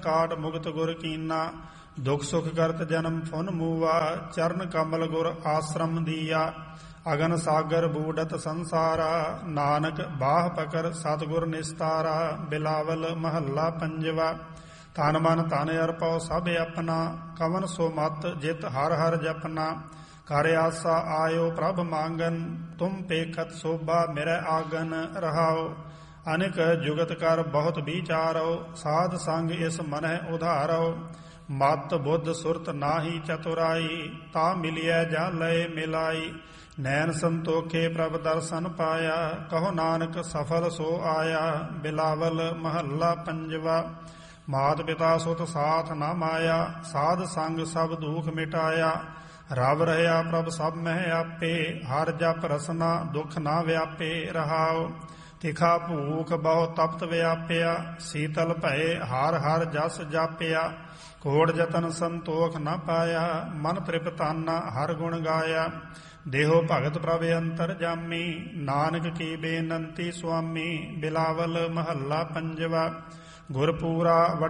ਕਾਟ ਮੁਕਤ ਗੁਰ ਕੀਨਾ। ਦੁਖ ਸੁਖ ਕਰਤ ਜਨਮ ਫੁਨ ਮੂਆ, ਚਰਨ ਕਮਲ ਗੁਰ ਆਸ਼ਰਮ ਦੀਆ। ਅਗਨ ਸਾਗਰ ਬੂਡਤ ਸੰਸਾਰਾ, ਨਾਨਕ ਬਾਹ ਪਕਰ ਸਤਿਗੁਰ ਨਿਸਤਾਰਾ। ਬਿਲਾਵਲ ਮਹੱਲਾ ਪੰਜਵਾ। ਤਨ ਮਨ ਧਨ ਅਰਪਉ ਸਭ ਆਪਣਾ, ਕਵਨ ਸੋ ਮਤ ਜਿਤ ਹਰ ਹਰ ਜਪਨਾ। ਕਰ ਆਸਾ ਆਇਓ ਪ੍ਰਭ ਮੰਗਨ, ਤੁਮ ਪੇਖਤ ਸੋਭਾ ਮੇਰੇ ਆਗਨ। ਰਹਾਉ ਅਨਿਕ ਜੁਗਤ ਕਰ ਬਹੁਤ ਵਿਚਾਰੋ, ਸਾਧ ਸੰਗ ਇਸ ਮਨਹਿ ਉਧਾਰੋ। ਮਤ ਬੁੱਧ ਸੁਰਤ ਨਾਹੀ ਚਤੁਰਾਈ, ਤਾ ਮਿਲਿਐ ਜਾ ਲਏ ਮਿਲਾਈ। ਨੈਣ ਸੰਤੋਖੇ ਪ੍ਰਭ ਦਰਸ਼ਨ ਪਾਇਆ, ਕਹੋ ਨਾਨਕ ਸਫਲ ਸੋ ਆਇਆ। ਬਿਲਾਵਲ ਮਹੱਲਾ ਪੰਜਵਾ। ਮਾਤ ਪਿਤਾ ਸੁਤ ਸਾਥ ਨਾ ਮਾਇਆ, ਸਾਧ ਸੰਗ ਸਭ ਦੁਖ ਮਿਟਾਇਆ। ਰਵ ਰਹਿਆ ਪ੍ਰਭ ਸਭ ਮਹਿ ਆਪੇ, ਹਰ ਜਪ ਰਸਨਾ ਦੁਖ ਨਾ ਵਿਆਪੇ। ਰਹਾਉ ਤਿਖਾ ਭੂਖ ਬਹੁ ਤਪਤ ਵਿਆਪਿਆ, ਸੀਤਲ ਭਏ ਹਰ ਹਰ ਜਸ ਜਾਪਿਆ। ਕੋੜ ਜਤਨ ਸੰਤੋਖ ਨ ਪਾਇਆ, ਮਨ ਤ੍ਰਿਪਤਾਨਾ ਹਰ ਗੁਣ ਗਾਇਆ। ਦੇਹੋ ਭਗਤ ਪ੍ਰਭ ਅੰਤਰ ਜਾਮੀ, ਨਾਨਕ ਕੀ ਬੇਨੰਤੀ ਸੁਆਮੀ। ਬਿਲਾਵਲ ਮਹੱਲਾ ਪੰਜਵਾ। ਗੁਰਪੂਰਾ